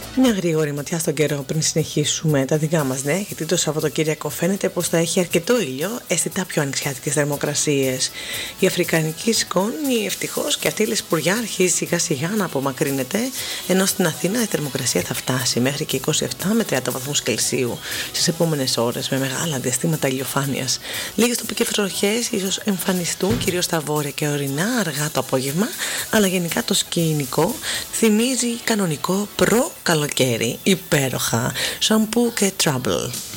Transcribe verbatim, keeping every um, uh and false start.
Μια γρήγορη ματιά στον καιρό πριν συνεχίσουμε τα δικά μας, ναι, γιατί το Σαββατοκύριακο φαίνεται πως θα έχει αρκετό ήλιο, αισθητά πιο ανοιξιάτικες θερμοκρασίες. Η αφρικανική σκόνη ευτυχώς και αυτή η λεσπουριά αρχίζει σιγά σιγά να απομακρύνεται, ενώ στην Αθήνα η θερμοκρασία θα φτάσει μέχρι και είκοσι επτά με τριάντα βαθμούς Κελσίου στις επόμενες ώρες, με μεγάλα διαστήματα ηλιοφάνειας. Λίγες τοπικές βροχές ίσως εμφανιστούν κυρίως στα βόρεια και ορεινά αργά το απόγευμα, αλλά γενικά το σκηνικό θυμίζει κανονικό προ καλοκαίρι, υπέροχα, Shampoo και Trouble.